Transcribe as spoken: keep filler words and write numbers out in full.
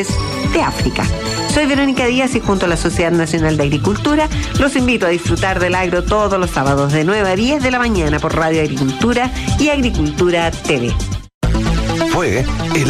de África. Soy Verónica Díaz y junto a la Sociedad Nacional de Agricultura los invito a disfrutar del agro todos los sábados de nueve a diez de la mañana por Radio Agricultura y Agricultura T V. Fue el